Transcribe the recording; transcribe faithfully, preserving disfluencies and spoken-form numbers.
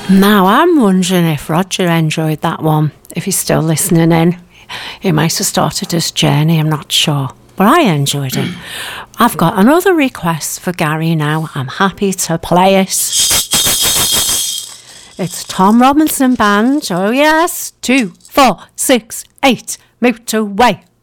Now, I'm wondering if Roger enjoyed that one. If he's still listening in, he might have started his journey, I'm not sure. But I enjoyed it. I've got another request for Gary now. I'm happy to play it. It's Tom Robinson Band. Oh, yes. Two, four, six, eight. Motorway.